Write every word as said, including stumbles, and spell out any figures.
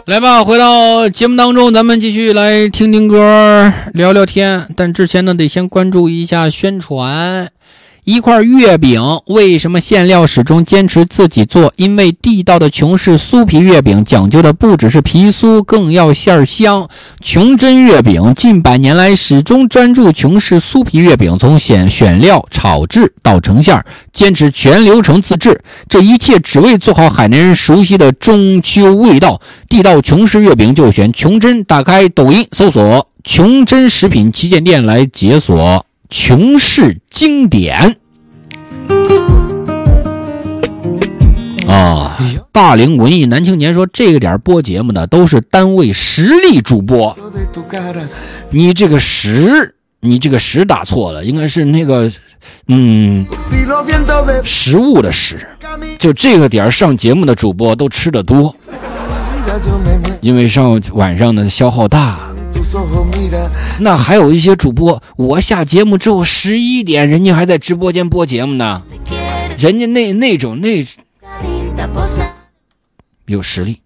来吧，回到节目当中，咱们继续来听听歌，聊聊天。但之前呢，得先关注一下宣传。一块月饼，为什么馅料始终坚持自己做？因为地道的琼氏酥皮月饼讲究的不只是皮酥，更要馅香。琼珍月饼近百年来始终专注琼氏酥皮月饼，从选选料、炒制到成馅，坚持全流程自制。这一切只为做好海南人熟悉的中秋味道。地道琼氏月饼就选琼珍，打开抖音搜索琼珍食品旗舰店来解锁琼氏经典啊！大龄文艺男青年说，这个点播节目的都是单位实力主播，你这个实你这个实打错了，应该是那个嗯食物的食，就这个点上节目的主播都吃得多，因为上晚上的消耗大。那还有一些主播，我下节目之后十一点，人家还在直播间播节目呢，人家那那种那有实力。